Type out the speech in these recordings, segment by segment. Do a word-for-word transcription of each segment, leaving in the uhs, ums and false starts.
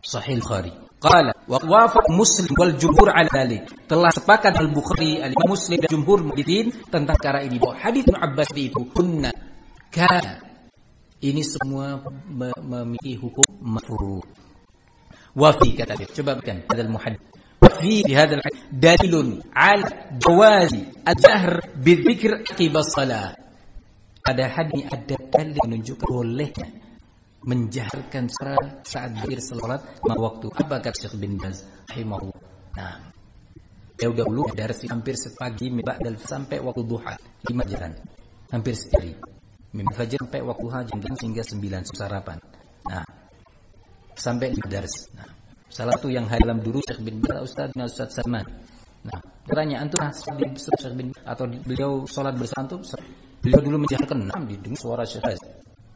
Sahih Bukhari. Qala wa wafaq Muslim wal jumhur ala dzalik. Telah sepakat Al-Bukhari, Al-Imam Muslim dan jumhur muhaddisin tentang perkara ini bahwa hadis Ibnu Abbas itu kunna kana. Ini semua memiliki hukum marfu'. Wa fi kata dia. Coba bacakan hadal muhaddits. Wa fi hadal dalilun ala jawazi al-jahr bidzikr aqibas salah. Pada hadis ada dalil menunjukkan bolehnya menjaharkan suara saat berakhir salat ma waktu. Apa kata Syekh bin Baz rahimahullah? Nah, jauh dahulu dari hampir sepagi ba'dal sampai waktu duha lima jam. Hampir sehari. Min fajar sampai waktu duha jam hingga sembilan sarapan. Nah, sampai di dars. Nah, salah satu yang halam dulu Syekh bin Baz Ustaz dan Ustaz Salman. Nah, pertanyaan antum di Syekh bin atau beliau salat bersama antum, beliau dulu menjaharkan enam didengar suara Syekh Baz.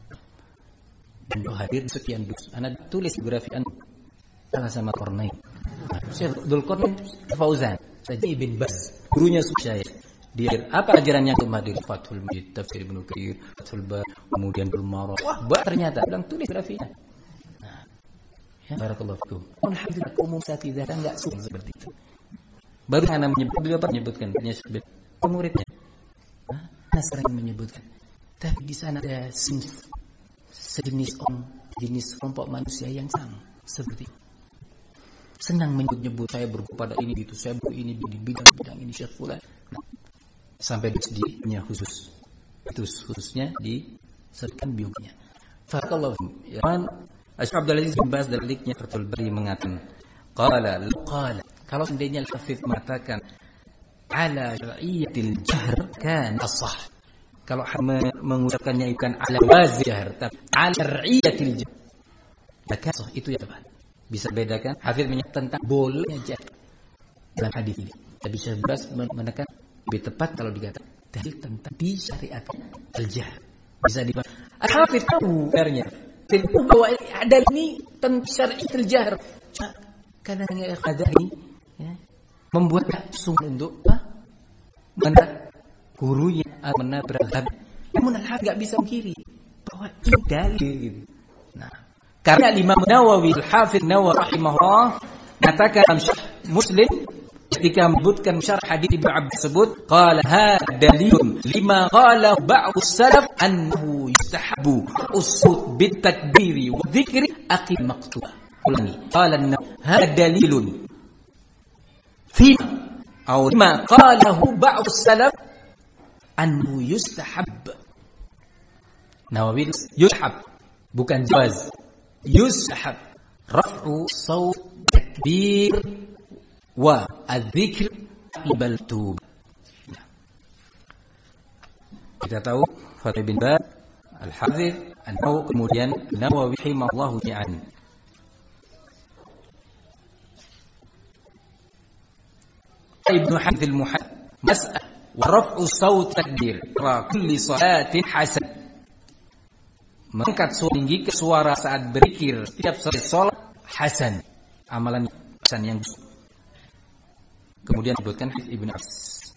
Dan hadir sekian dus. Anda tulis biografi Anda salah sama Kornai. Syekh Abdul Qarnain Fauzan, saja Ibn Baz, gurunya saya. Dia apa ajarannya untuk hadir Fathul Majid, Tafsir Ibnu Katsir, Fathul Bari, kemudian Al-Marah. Wah, bah, ternyata bilang tulis biografinya. Nah, ya, barakallahu fikum. Alhamdulillah umum satizah enggak suka seperti itu. Baru ana menyebut beliau menyebutkan punya Syekh muridnya. Nah, sering menyebutkan. Tapi di sana ada sinf sejenis om, jenis kelompok manusia yang sama seperti itu. Senang menyebut-nyebut saya berguru pada ini gitu, saya berguru ini di bidang-bidang ini Syekh fulan. Nah, sampai di punya khusus. Itu khususnya di serkan bionya. Fakallahu ya man Syekh Abdul Aziz bin Baz daliknya Fathul Bari mengatakan qala qala kalau seandainya Al-Hafidz mengatakan ala ra'iyatil jahr kan as-sah. Kalau mengucapkannya bukan ala wazir tapi ala ra'iyatil jahr. Maka itu ya teman. Bisa bedakan Hafidz menyebut tentang bolehnya jahr dalam hadis ini. Tapi Syekh Baz menekan lebih tepat kalau dikatakan dalil tentang disyariatkan al-jahr. Bisa di Al-Hafidz tahu sebenarnya bahwa ada ini tentang syariatul jahr. Karena ada ini ya, membuat sungguh untuk apa? Mana gurunya menabrak habis. Namun Al-Hafidz enggak bisa mengkiri bahwa ini dalil gitu. Nah, karena Imam Nawawi Al-Hafidz Nawawi rahimahullah mengatakan dalam Syarh Muslim ketika menyebutkan syarh hadis Ibnu Abbas tersebut, qala hadza dalilun lima qala ba'd as-salaf annahu yustahabbu usut bit takbiri wa dzikri aqim maktubah. Ulangi. Qala hadza dalilun fi atau lima qalahu ba'd as-salaf annahu yustahab. Nawawi yustahab bukan jawaz. Yustahab raf'u saut takbir wa adzikr ibal tub. Kita tahu Fathul bin Baz, Al-Hafidz, An-Nawawi, kemudian Nawawi rahimahullahu ta'ala. Ibnu Hafidz al-Muhaddits mas'al wa raf'u saut takbir wa kulli salatin hasan. Mengangkat suara tinggi ke suara saat berzikir setiap salat hasan. Amalan hasan yang kemudian disebutkan Ibnu Abbas.